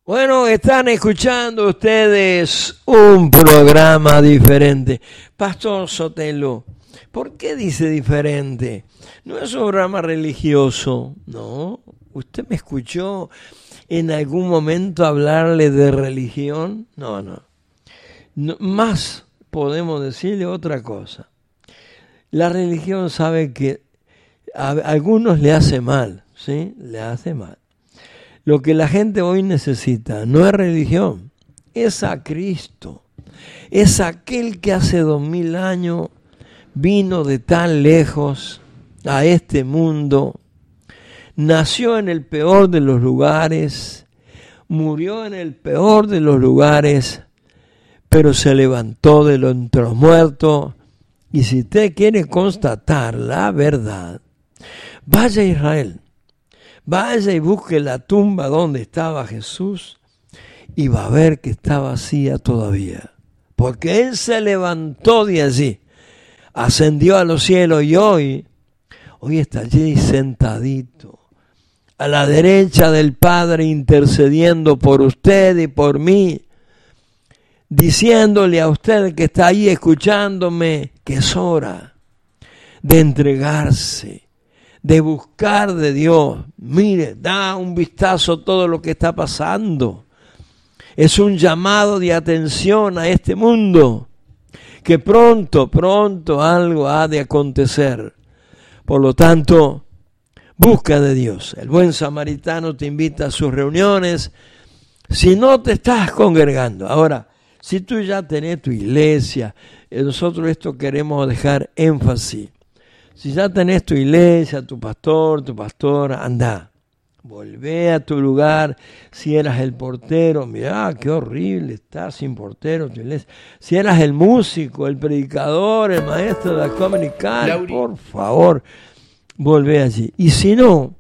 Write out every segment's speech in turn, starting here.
Bueno, están escuchando ustedes un programa diferente. Pastor Sotelo, ¿por qué dice diferente? No es un programa religioso, no. ¿Usted me escuchó en algún momento hablarle de religión? No, más podemos decirle otra cosa. La religión sabe que a algunos le hace mal, ¿sí? Le hace mal. Lo que la gente hoy necesita no es religión, es a Cristo. Es aquel que hace 2000 años vino de tan lejos a este mundo, nació en el peor de los lugares, murió en el peor de los lugares, pero se levantó de entre los muertos. Y si usted quiere constatar la verdad, vaya a Israel. Vaya y busque la tumba donde estaba Jesús y va a ver que está vacía todavía. Porque Él se levantó de allí, ascendió a los cielos y hoy está allí sentadito, a la derecha del Padre, intercediendo por usted y por mí, diciéndole a usted que está ahí escuchándome que es hora de entregarse, de buscar de Dios. Mire, da un vistazo a todo lo que está pasando. Es un llamado de atención a este mundo, que pronto algo ha de acontecer. Por lo tanto, busca de Dios. El buen samaritano te invita a sus reuniones si no te estás congregando. Ahora, si tú ya tenés tu iglesia, nosotros esto queremos dejar énfasis. Si ya tenés tu iglesia, tu pastor, tu pastora, anda, volvé a tu lugar. Si eras el portero, mirá qué horrible está sin portero tu iglesia. Si eras el músico, el predicador, el maestro de la comunicar, por favor, volvé allí. Y si no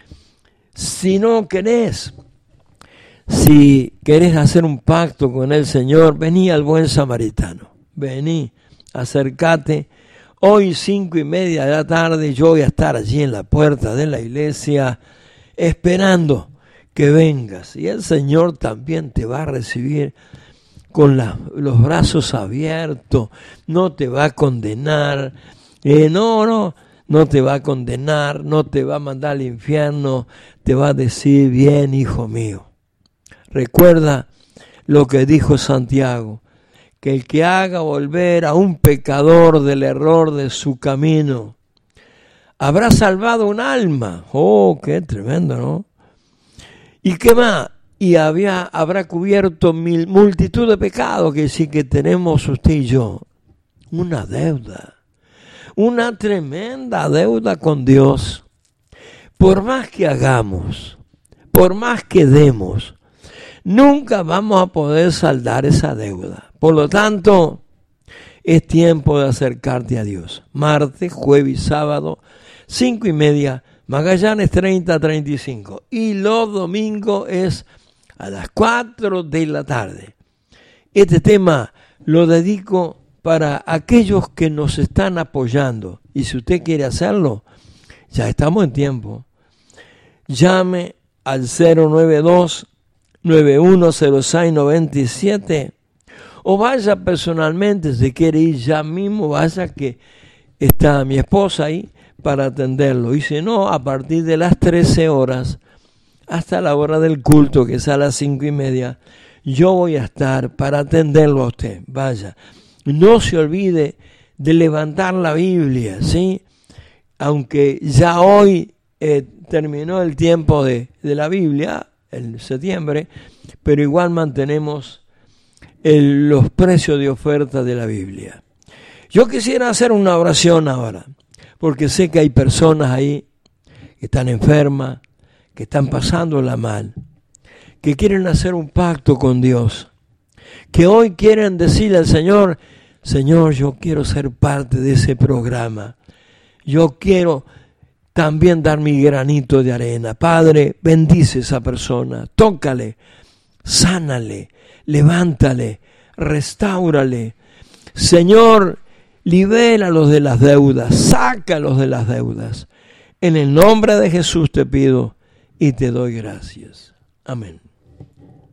querés, si querés hacer un pacto con el Señor, vení al buen samaritano, vení, acércate. Hoy 5:30 de la tarde yo voy a estar allí en la puerta de la iglesia esperando que vengas. Y el Señor también te va a recibir con los brazos abiertos. No te va a condenar. No te va a condenar. No te va a mandar al infierno. Te va a decir, bien, hijo mío. Recuerda lo que dijo Santiago, que el que haga volver a un pecador del error de su camino, habrá salvado un alma. Oh, qué tremendo, ¿no? ¿Y qué más? Y habrá cubierto multitud de pecados, que sí que tenemos usted y yo una deuda, una tremenda deuda con Dios. Por más que hagamos, por más que demos, nunca vamos a poder saldar esa deuda. Por lo tanto, es tiempo de acercarte a Dios. Martes, jueves y sábado, 5:30, Magallanes 30-35. Y los domingos es a las 4 de la tarde. Este tema lo dedico para aquellos que nos están apoyando. Y si usted quiere hacerlo, ya estamos en tiempo. Llame al 092-9106-97 o vaya personalmente, si quiere ir ya mismo, vaya, que está mi esposa ahí para atenderlo. Y si no, a partir de las 13 horas hasta la hora del culto, que es a las 5:30, yo voy a estar para atenderlo a usted. Vaya, no se olvide de levantar la Biblia, ¿sí? Aunque ya hoy terminó el tiempo de la Biblia, en septiembre, pero igual mantenemos los precios de oferta de la Biblia. Yo quisiera hacer una oración ahora, porque sé que hay personas ahí que están enfermas, que están pasándola mal, que quieren hacer un pacto con Dios, que hoy quieren decirle al Señor, Señor, yo quiero ser parte de ese programa, yo quiero también dar mi granito de arena. Padre, bendice a esa persona, tócale, sánale, levántale, restáurale. Señor, libéralos de las deudas, sácalos de las deudas. En el nombre de Jesús te pido y te doy gracias. Amén.